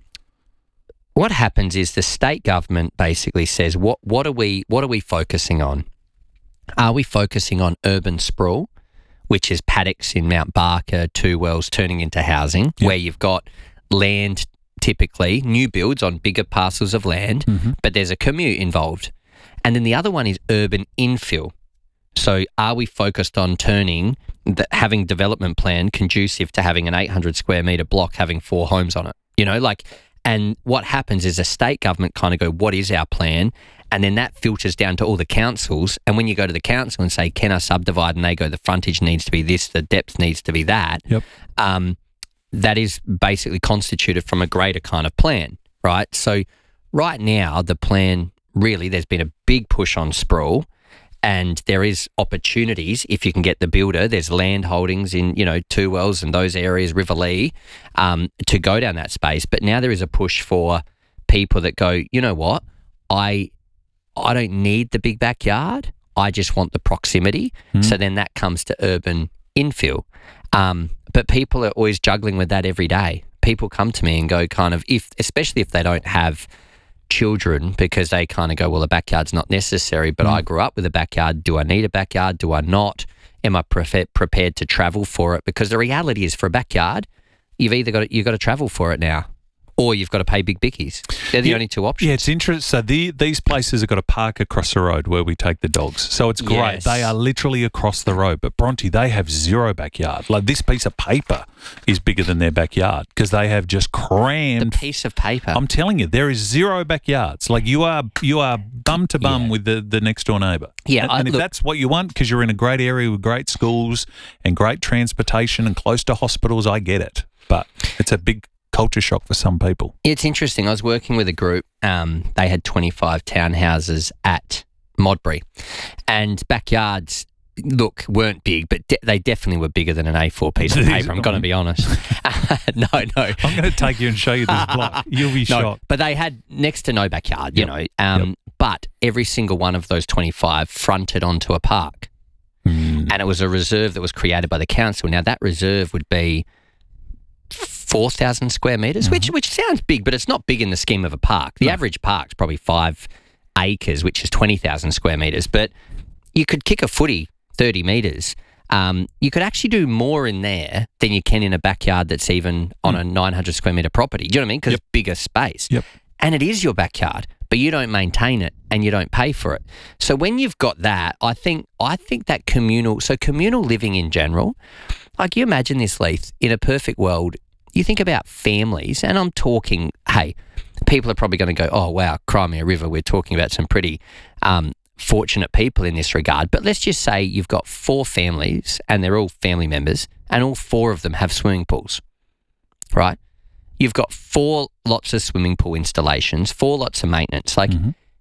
what happens is the state government basically says, what are we focusing on? Are we focusing on urban sprawl, which is paddocks in Mount Barker, 2 wells turning into housing, where you've got land, typically new builds on bigger parcels of land, but there's a commute involved. And then the other one is urban infill. So are we focused on having development plan conducive to having an 800 square metre block having 4 homes on it? You know, and what happens is a state government kind of go, what is our plan? And then that filters down to all the councils. And when you go to the council and say, can I subdivide? And they go, the frontage needs to be this, the depth needs to be that. Yep. That is basically constituted from a greater kind of plan, right? So right now, the plan, really, there's been a big push on sprawl, and there is opportunities if you can get the builder. There's land holdings in, 2 wells and those areas, Riverlea, to go down that space. But now there is a push for people that go, you know what, I don't need the big backyard. I just want the proximity. So then that comes to urban infill. But people are always juggling with that every day. People come to me and go especially if they don't have children, because they kind of go, well, a backyard's not necessary, but I grew up with a backyard. Do I need a backyard? Do I not? Am I prepared to travel for it? Because the reality is, for a backyard, you've got to travel for it now, or you've got to pay big bickies. They're the only 2 options. Yeah, it's interesting. So these places have got a park across the road where we take the dogs. So it's great. Yes. They are literally across the road. But Bronte, they have 0 backyard. Like, this piece of paper is bigger than their backyard because they have just crammed. The piece of paper. I'm telling you, there is 0 backyards. Like, you are bum to bum with the next door neighbour. Yeah, and if that's what you want, because you're in a great area with great schools and great transportation and close to hospitals, I get it. But it's a big culture shock for some people. It's interesting. I was working with a group. They had 25 townhouses at Modbury, and backyards, weren't big, but they definitely were bigger than an A4 piece of paper. I'm going to be honest. No. I'm going to take you and show you this block. You'll be shocked. But they had next to no backyard, but every single one of those 25 fronted onto a park. And it was a reserve that was created by the council. Now, that reserve would be 4,000 square metres, which sounds big, but it's not big in the scheme of a park. The average park's probably 5 acres, which is 20,000 square metres. But you could kick a footy 30 metres. You could actually do more in there than you can in a backyard that's even on a 900 square metre property. Do you know what I mean? Because it's bigger space. Yep. And it is your backyard, but you don't maintain it and you don't pay for it. So when you've got that, I think that communal living in general, like, you imagine this, Leith, in a perfect world, you think about families, and I'm talking, hey, people are probably going to go, oh, wow, Crimea River, we're talking about some pretty fortunate people in this regard. But let's just say you've got 4 families, and they're all family members, and all 4 of them have swimming pools, right? You've got 4 lots of swimming pool installations, 4 lots of maintenance. Like,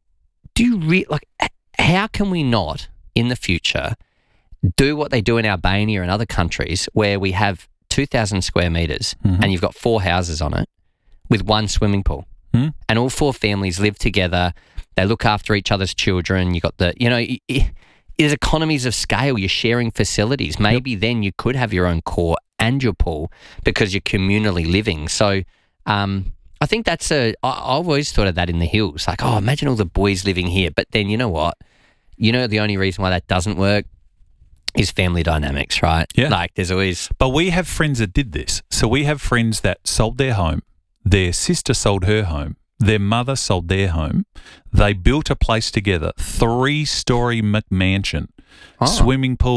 how can we not, in the future, do what they do in Albania and other countries where we have 2,000 square metres and you've got 4 houses on it with 1 swimming pool, and all 4 families live together. They look after each other's children. You got there's economies of scale. You're sharing facilities. Maybe then you could have your own core and your pool because you're communally living. So I think I've always thought of that in the hills. Like, oh, imagine all the boys living here. But then you know what? The only reason why that doesn't work is family dynamics, right? Yeah. Like, there's always... But we have friends that did this. So we have friends that sold their home. Their sister sold her home. Their mother sold their home. They built a place together, 3-story McMansion, swimming pool,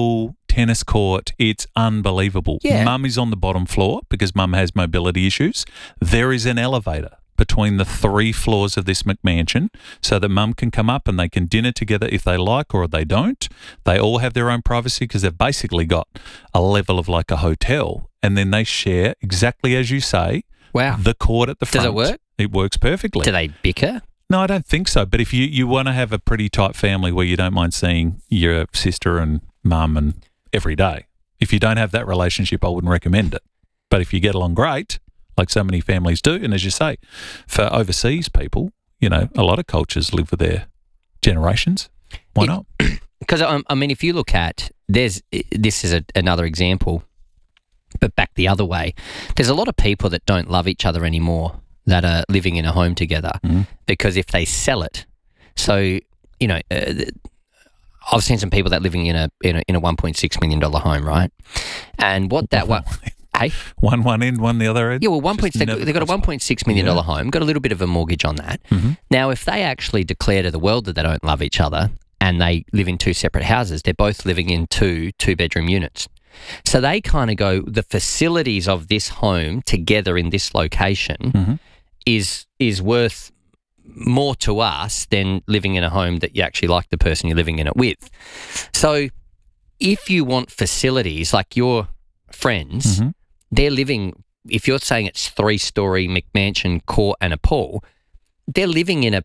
tennis court. It's unbelievable. Yeah. Mum is on the bottom floor because Mum has mobility issues. There is an elevator between the 3 floors of this McMansion so that Mum can come up and they can dinner together if they like or they don't. They all have their own privacy because they've basically got a level of like a hotel, and then they share, exactly as you say, Wow. the court at the front. Does it work? It works perfectly. Do they bicker? No, I don't think so. But if you want to have a pretty tight family where you don't mind seeing your sister and mum and every day, if you don't have that relationship, I wouldn't recommend it. But if you get along great, like so many families do, and as you say, for overseas people, you know, a lot of cultures live with their generations. Why not? Because, I mean, if you look at, this is another example, but back the other way, there's a lot of people that don't love each other anymore that are living in a home together because if they sell it, so, you know, I've seen some people that are living in a $1.6 million home, right? And what that one... Hey? One end, one the other end? Yeah, well, they've got a $1.6 million home, got a little bit of a mortgage on that. Mm-hmm. Now, if they actually declare to the world that they don't love each other and they live in 2 separate houses, they're both living in 2-bedroom units. So they kind of go, the facilities of this home together in this location is worth more to us than living in a home that you actually like the person you're living in it with. So if you want facilities like your friends, they're living, if you're saying it's 3-story McMansion, court and a pool, they're living in a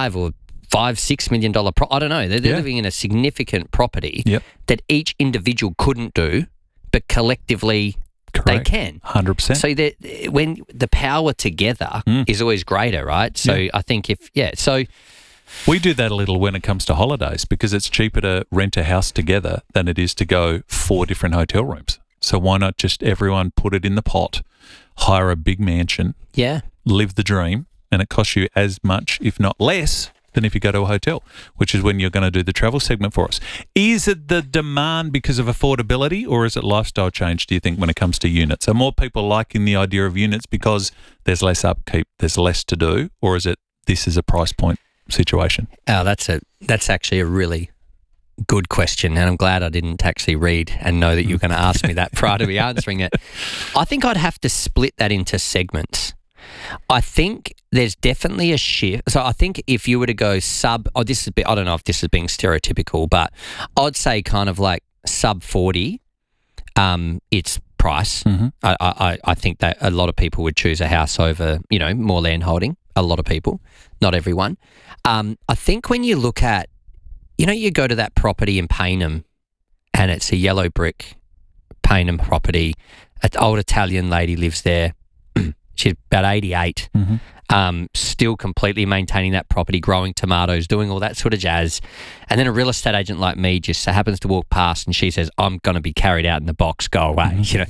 $6 million I don't know. They're living in a significant property that each individual couldn't do, but collectively they can. 100%. So when the power together is always greater, right? So I think so we do that a little when it comes to holidays because it's cheaper to rent a house together than it is to go 4 different hotel rooms. So why not just everyone put it in the pot, hire a big mansion, live the dream, and it costs you as much, if not less, than if you go to a hotel, which is when you're going to do the travel segment for us. Is it the demand because of affordability or is it lifestyle change, do you think, when it comes to units? Are more people liking the idea of units because there's less upkeep, there's less to do, or is it this is a price point situation? Oh, that's actually a really good question, and I'm glad I didn't actually read and know that you were going to ask me that prior to me answering it. I think I'd have to split that into segments. I think there's definitely a shift. So I think if you were to go I don't know if this is being stereotypical, but I'd say kind of like sub 40, it's price. I think that a lot of people would choose a house over, you know, more land holding. A lot of people, not everyone. I think when you look at, you know, you go to that property in Payneham and it's a yellow brick Payneham property. An old Italian lady lives there. She's about 88, still completely maintaining that property, growing tomatoes, doing all that sort of jazz. And then a real estate agent like me just so happens to walk past and she says, I'm going to be carried out in the box, go away. You know,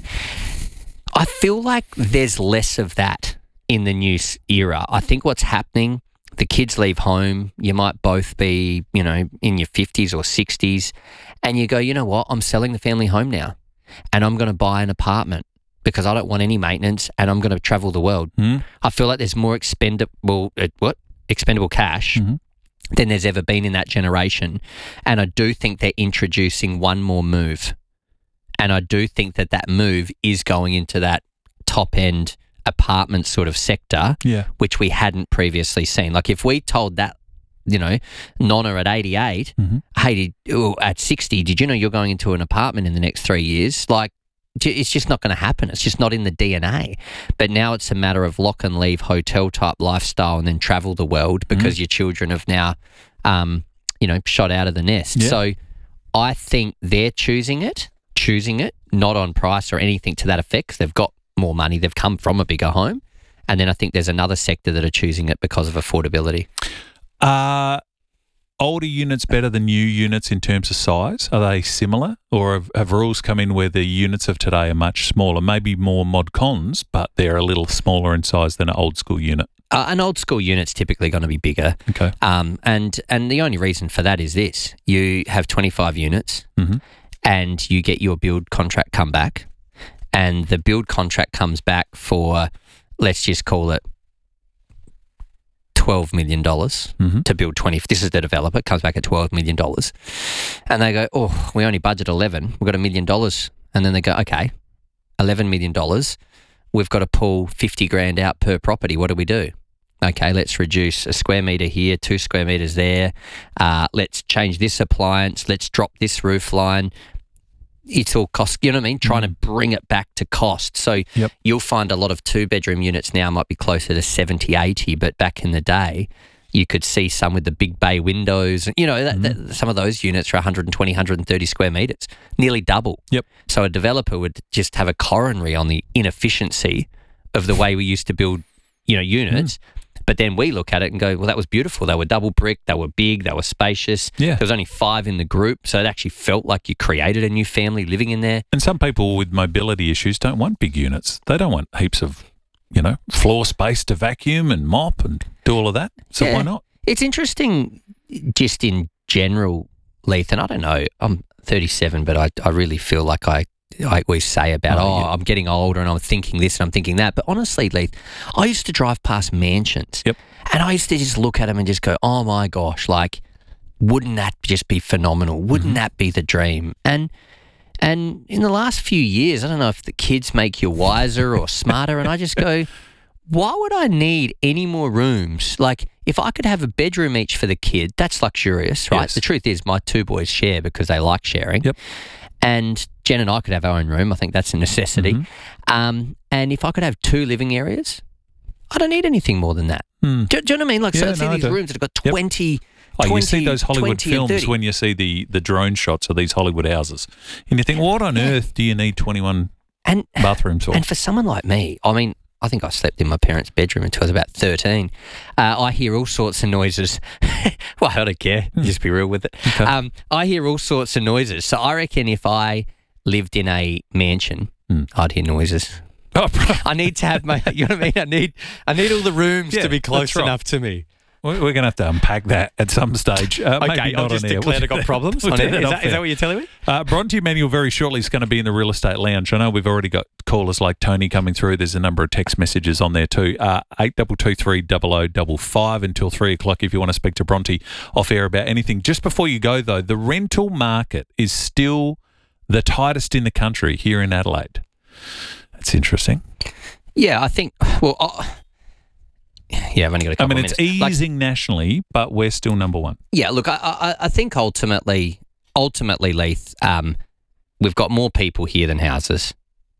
I feel like there's less of that in the new era. I think what's happening, the kids leave home, you might both be, you know, in your 50s or 60s, and you go, you know what, I'm selling the family home now and I'm going to buy an apartment because I don't want any maintenance and I'm going to travel the world. I feel like there's more expendable cash than there's ever been in that generation. And I do think they're introducing one more move. And I do think that move is going into that top end apartment sort of sector, which we hadn't previously seen. Like if we told that, you know, Nonna at 88, hey, at 60, did you know you're going into an apartment in the next 3 years? Like, it's just not going to happen. It's just not in the DNA. But now it's a matter of lock and leave hotel type lifestyle and then travel the world because your children have now, you know, shot out of the nest. So I think they're choosing it, not on price or anything to that effect. 'Cause they've got more money. They've come from a bigger home. And then I think there's another sector that are choosing it because of affordability. Older units better than new units in terms of size? Are they similar, or have rules come in where the units of today are much smaller, maybe more mod cons, but they're a little smaller in size than an old school unit? An old school unit's typically going to be bigger. Okay. And the only reason for that is this. You have 25 units and you get your build contract come back, and the build contract comes back for, let's just call it $12 million to build 20. This is the developer. It comes back at $12 million. And they go, oh, we only budget 11. We've got $1 million. And then they go, okay, $11 million. We've got to pull 50 grand out per property. What do we do? Okay, let's reduce a square metre here, 2 square metres there. Let's change this appliance. Let's drop this roof line. It's all cost, you know what I mean? Trying to bring it back to cost. So you'll find a lot of 2-bedroom units now might be closer to 70, 80, but back in the day, you could see some with the big bay windows. You know, some of those units are 120, 130 square metres, nearly double. So a developer would just have a coronary on the inefficiency of the way we used to build, you know, units. But then we look at it and go, well, that was beautiful. They were double brick. They were big. They were spacious. There was only 5 in the group. So it actually felt like you created a new family living in there. And some people with mobility issues don't want big units. They don't want heaps of, you know, floor space to vacuum and mop and do all of that. So why not? It's interesting just in general, Leith, and I don't know, I'm 37, but I really feel like I always say about, I'm getting older and I'm thinking this and I'm thinking that. But honestly, Leith, I used to drive past mansions and I used to just look at them and just go, oh my gosh, like, wouldn't that just be phenomenal? Wouldn't that be the dream? And in the last few years, I don't know if the kids make you wiser or smarter, and I just go, why would I need any more rooms? Like, if I could have a bedroom each for the kid, that's luxurious, right? The truth is my 2 boys share because they like sharing. And Jen and I could have our own room. I think that's a necessity. And if I could have 2 living areas, I don't need anything more than that. Do you know what I mean? Like, so I see these rooms that have got 20, 20, you see those Hollywood 20 films when you see the drone shots of these Hollywood houses. And you think, what on earth do you need 21 bathrooms for? And for someone like me, I mean, I think I slept in my parents' bedroom until I was about 13. I hear all sorts of noises. Well, I don't care. Just be real with it. I hear all sorts of noises. So I reckon if I lived in a mansion, I'd hear noises. I need to have my, you know what I mean? I need all the rooms to be close enough to me. We're going to have to unpack that at some stage. Okay, I'll just declare I've got problems on air. Is that what you're telling me? Bronte Emanuel very shortly is going to be in the Real Estate Lounge. I know we've already got callers like Tony coming through. There's a number of text messages on there too. 8223 0055 until 3 o'clock if you want to speak to Bronte off air about anything. Just before you go though, the rental market is still the tightest in the country here in Adelaide. That's interesting. Yeah, I think, well... Yeah, I've only got a couple of minutes. It's easing nationally, but we're still number 1. Yeah, look, I think ultimately, Leith, we've got more people here than houses.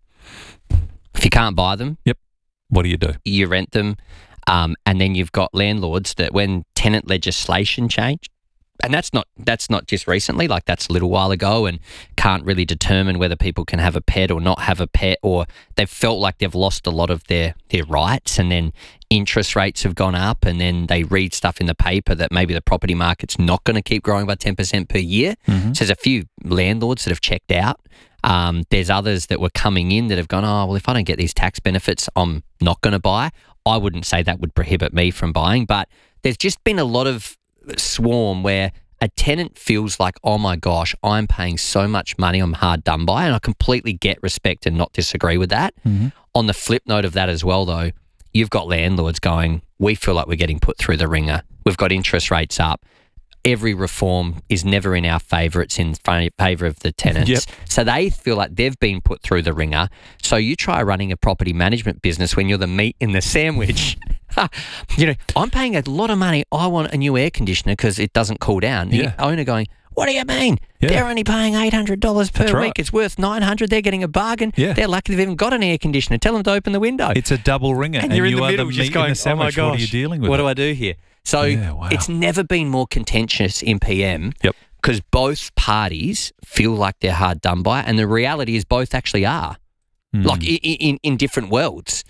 If you can't buy them, what do? You rent them, and then you've got landlords that when tenant legislation changed, and that's not just recently, like that's a little while ago, and can't really determine whether people can have a pet or not have a pet, or they've felt like they've lost a lot of their rights, and then interest rates have gone up, and then they read stuff in the paper that maybe the property market's not going to keep growing by 10% per year. So there's a few landlords that have checked out. There's others that were coming in that have gone, oh, well, if I don't get these tax benefits, I'm not going to buy. I wouldn't say that would prohibit me from buying, but there's just been a lot of swarm where a tenant feels like, oh my gosh, I'm paying so much money, I'm hard done by, and I completely get, respect and not disagree with that. On the flip note of that as well though, you've got landlords going, we feel like we're getting put through the ringer. We've got interest rates up. Every reform is never in our favour. It's in favour of the tenants. So they feel like they've been put through the ringer. So you try running a property management business when you're the meat in the sandwich. You know, I'm paying a lot of money. I want a new air conditioner because it doesn't cool down. The owner going, what do you mean? They're only paying $800 per week. It's worth $900. They're getting a bargain. They're lucky they've even got an air conditioner. Tell them to open the window. It's a double ringer. And you're in the middle the just going, oh my gosh, what are you dealing with? What do I do here? So it's never been more contentious in PM because both parties feel like they're hard done by, and the reality is both actually are, like in different worlds.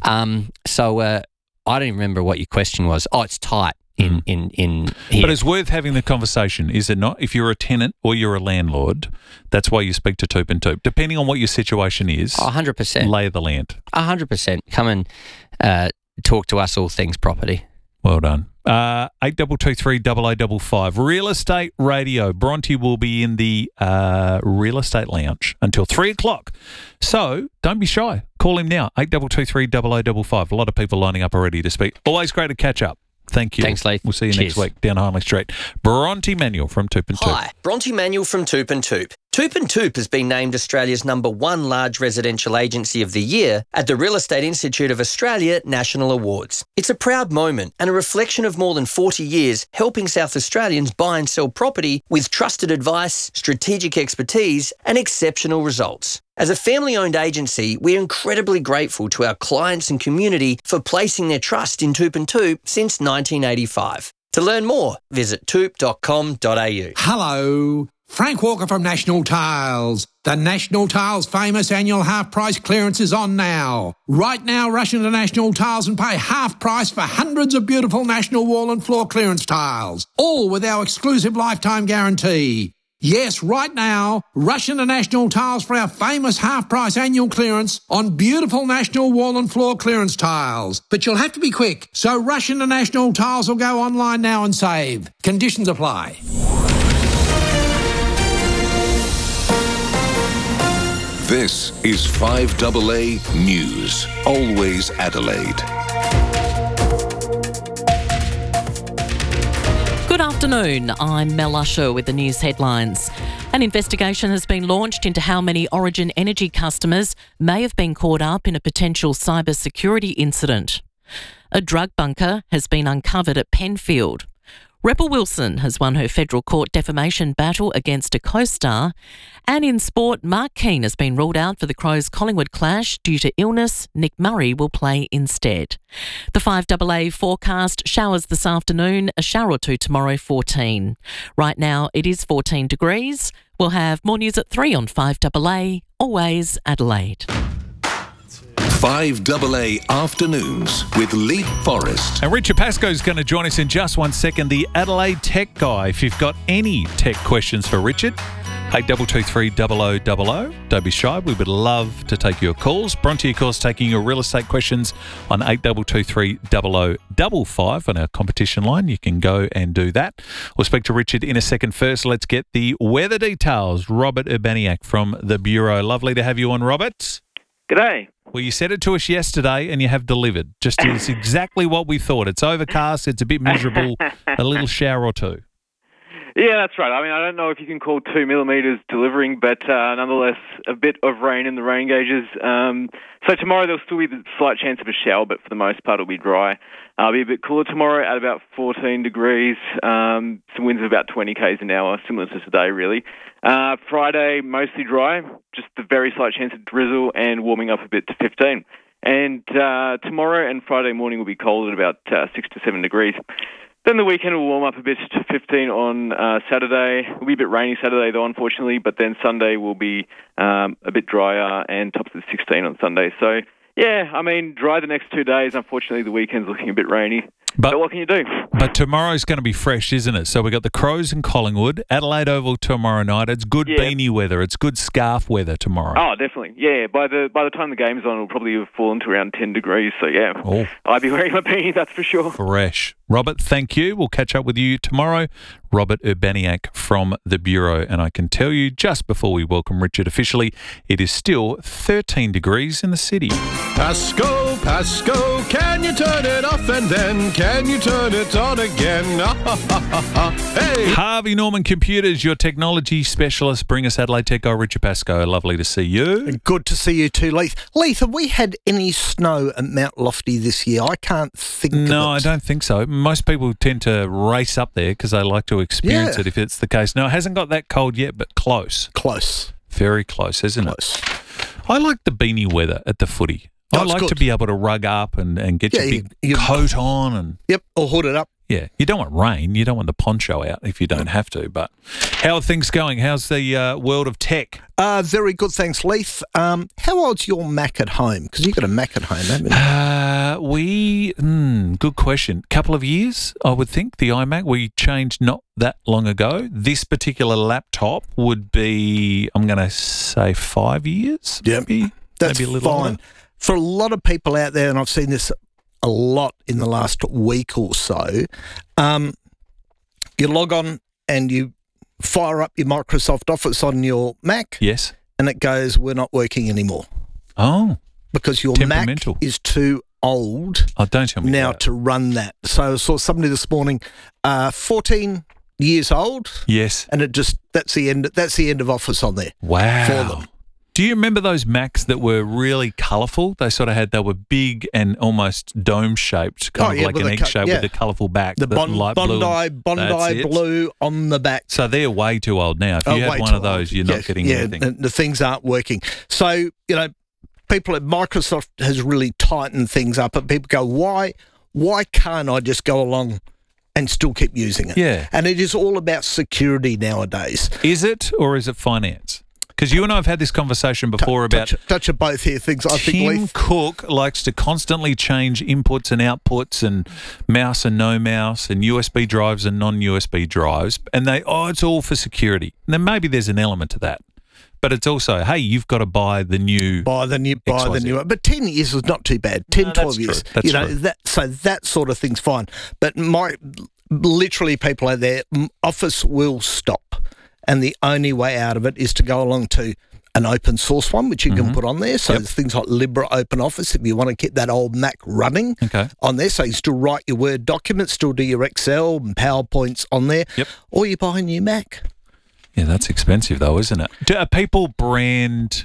So I don't even remember what your question was. Oh, it's tight in here. But it's worth having the conversation, is it not? If you're a tenant or you're a landlord, that's why you speak to Toop and Toop. Depending on what your situation is, 100%. Lay of the land. 100%. Come and talk to us all things property. Well done. 8223 0055. Real Estate Radio. Bronte will be in the Real Estate Lounge until 3 o'clock. So don't be shy. Call him now. 8223 0055. A lot of people lining up already to speak. Always great to catch up. Thank you. Thanks, Leith. We'll see you next Cheers. week down Hindley Street. Bronte Manuel from Toop and Toop. Hi, Bronte Manuel from Toop and Toop. Toop and Toop has been named Australia's #1 large residential agency of the year at the Real Estate Institute of Australia National Awards. It's a proud moment and a reflection of more than 40 years helping South Australians buy and sell property with trusted advice, strategic expertise and exceptional results. As a family-owned agency, we're incredibly grateful to our clients and community for placing their trust in Toop and Toop since 1985. To learn more, visit toop.com.au. Hello, Frank Walker from National Tiles. The National Tiles famous annual half price clearance is on now. Right now, rush into National Tiles and pay half price for hundreds of beautiful National wall and floor clearance tiles, all with our exclusive lifetime guarantee. Yes, right now, rush into National Tiles for our famous half-price annual clearance on beautiful National wall and floor clearance tiles. But you'll have to be quick, so rush into National Tiles or go online now and save. Conditions apply. This is 5AA News. Always Adelaide. Good afternoon, I'm Mel Usher with the news headlines. An investigation has been launched into how many Origin Energy customers may have been caught up in a potential cybersecurity incident. A drug bunker has been uncovered at Penfield. Rebel Wilson has won her federal court defamation battle against a co-star. And in sport, Mark Keane has been ruled out for the Crows-Collingwood clash due to illness. Nick Murray will play instead. The 5AA forecast: showers this afternoon, a shower or two tomorrow, 14. Right now it is 14 degrees. We'll have more news at 3 on 5AA, always Adelaide. 5AA Afternoons with Leith Forrest. And Richard Pascoe is going to join us in just 1 second, the Adelaide Tech Guy. If you've got any tech questions for Richard, 8223 0000. Don't be shy. We would love to take your calls. Bronte, of course, taking your real estate questions on 8223 0055 on our competition line. You can go and do that. We'll speak to Richard in a second. First, let's get the weather details. Robert Urbaniak from the Bureau. Lovely to have you on, Robert. G'day. Well, you said it to us yesterday and you have delivered. Just it's exactly what we thought. It's overcast, it's a bit miserable, a little shower or two. Yeah, that's right. I mean, I don't know if you can call 2 millimetres delivering, but nonetheless, a bit of rain in the rain gauges. So tomorrow there'll still be the slight chance of a shower, but for the most part it'll be dry. It'll be a bit cooler tomorrow at about 14 degrees. Some winds of about 20 k's an hour, similar to today, really. Friday, mostly dry, just a very slight chance of drizzle and warming up a bit to 15. And tomorrow and Friday morning will be cold at about 6 to 7 degrees. Then the weekend will warm up a bit to 15 on Saturday. It'll be a bit rainy Saturday, though, unfortunately, but then Sunday will be a bit drier and tops of 16 on Sunday. So, yeah, I mean, dry the next 2 days. Unfortunately, the weekend's looking a bit rainy. But what can you do? But tomorrow's going to be fresh, isn't it? So we've got the Crows and Collingwood, Adelaide Oval tomorrow night. It's good beanie weather. It's good scarf weather tomorrow. Oh, definitely. Yeah, by the time the game's on, it'll probably have fallen to around 10 degrees. So, yeah, I'd be wearing my beanie, that's for sure. Fresh. Robert, thank you. We'll catch up with you tomorrow. Robert Urbaniak from the Bureau. And I can tell you, just before we welcome Richard officially, it is still 13 degrees in the city. Pascoe, Pascoe, can you turn it off and then can you turn it on again? Hey! Harvey Norman Computers, your technology specialist. Bring us Adelaide Tech Guy, Richard Pascoe. Lovely to see you. Good to see you too, Leith. Leith, have we had any snow at Mount Lofty this year? I can't think of it. No, I don't think so. Most people tend to race up there because they like to experience it if it's the case. No, it hasn't got that cold yet, but close. Close. Very close, isn't it? I like the beanie weather at the footy. I like to be able to rug up and get your big coat on. And Yep, or hood it up. Yeah, you don't want rain. You don't want the poncho out if you don't have to. But how are things going? How's the world of tech? Very good, thanks, Leith. How old's your Mac at home? Because you've got a Mac at home, haven't you? Good question. Couple of years, I would think. The iMac, we changed not that long ago. This particular laptop would be, I'm going to say 5 years. Yep, that's maybe a little fine. older. For a lot of people out there, and I've seen this a lot in the last week or so, you log on and you fire up your Microsoft Office on your Mac. Yes. And it goes, we're not working anymore. Oh. Because your Mac is too old. Oh, don't tell me now that. to run that. So I saw somebody this morning, 14 years old. Yes. And that's the end of office on there. Wow. For them. Do you remember those Macs that were really colourful? They were big and almost dome-shaped, kind of like an egg shape with a colourful back. The light blue. Bondi blue on the back. So they're way too old now. If you had one of those, you're not getting anything. The things aren't working. So, people at Microsoft has really tightened things up, and people go, why can't I just go along and still keep using it? Yeah. And it is all about security nowadays. Is it, or is it finance? Because you and I have had this conversation before about... Touch of both here things, I think, Tim Cook likes to constantly change inputs and outputs and mouse and no mouse and USB drives and non-USB drives. And it's all for security. And then maybe there's an element to that. But it's also, hey, you've got to buy the new one. But 10 years is not too bad. 10, 12 years. That's true. So that sort of thing's fine. But literally people out there, Office will stop. And the only way out of it is to go along to an open source one, which you can put on there. So there's things like LibreOpenOffice if you want to keep that old Mac running on there. So you still write your Word documents, still do your Excel and PowerPoints on there. Yep. Or you buy a new Mac. Yeah, that's expensive though, isn't it? Are people brand